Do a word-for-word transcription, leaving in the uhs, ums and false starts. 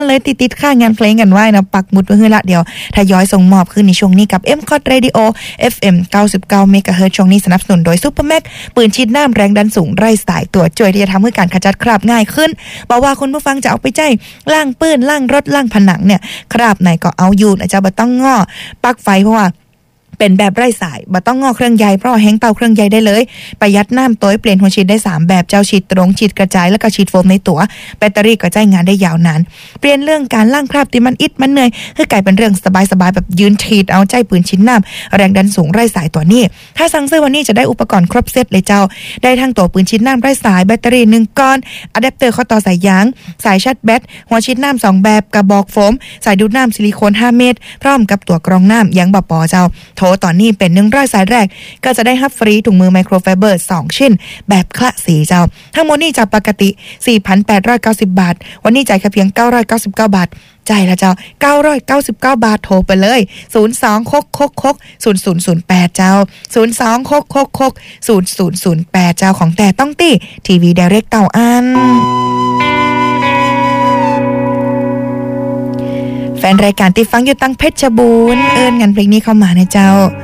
เลยติดๆค่างานเพลงกันไว้นะปักหมุดไว้ให้ละเดี๋ยวทยอยส่งมอบขึ้นในช่วงนี้กับ เอ็ม คอท Radio เอฟ เอ็ม เก้าสิบเก้า เมกะเฮิรตซ์ช่วงนี้สนับสนุนโดยซุปเปอร์แม็กปืนฉีดน้ำแรงดันสูงไร้สายตัวช่วยที่จะทำให้การขจัดคราบง่ายขึ้นบอกว่าคุณผู้ฟังจะเอาไปใจล้างปืนล้างรถล้างผนังเนี่ยคราบไหนก็เอาอยู่นะจ๊ะบ่ต้องง้อปลั๊กไฟเพราะว่าเป็นแบบไร้สายบ่ต้องงอเครื่องใยเพราะแห้งเตาเครื่องใยได้เลยประหยัดน้ำตัวเปลี่ยนหัวฉีดได้สามแบบเจ้าฉีดตรงฉีดกระจายแล้วก็ฉีดโฟมในตัวแบตเตอรี่ก็ใช้งานได้ยาวนานเปลี่ยนเรื่องการล้างคราบที่มันอิดมันเหนื่อยให้กลายเป็นเรื่องสบายๆแบบยืนฉีดเอาใจปืนชิ้นน้ำแรงดันสูงไร้สายตัวนี้ถ้าสั่งซื้อวันนี้จะได้อุปกรณ์ครบเซตเลยเจ้าได้ทั้งตัวปืนชิ้นน้ำไร้สายแบตเตอรี่หนึ่งก้อนอะแดปเตอร์ข้อต่อสายยางสายชาร์จแบตหัวฉีดน้ำสองแบบกระบอกโฟมสายดูดน้ำซิลิโคนห้าเมตรพร้อมกับตัวกรองน้ำยังบ่ปอเจ้าโทรตอนนี้เป็นหนึ่งร้อยสายแรกก็จะได้รับฟรีถุงมือไมโครไฟเบอร์สองชิ้นแบบคละสีเจ้าทั้งหมดนี้จากปกติ สี่พันแปดร้อยเก้าสิบ บาทวันนี้จ่ายแค่เพียงเก้าร้อยเก้าสิบเก้าบาทจ่ายละเจ้าเก้าร้อยเก้าสิบเก้าบาทโทรไปเลยศูนย์ สอง หก หก หก ศูนย์ ศูนย์ ศูนย์ แปดเจ้าศูนย์ สอง หก หก หก ศูนย์ ศูนย์ ศูนย์ แปดเจ้าของแต่ต้องตี้ทีวี Direct เต่าอันแฟนรายการที่ฟังอยู่ตั้งเพชรบูรณ์เอิ้นงานเพลงนี้เข้ามานะเจ้า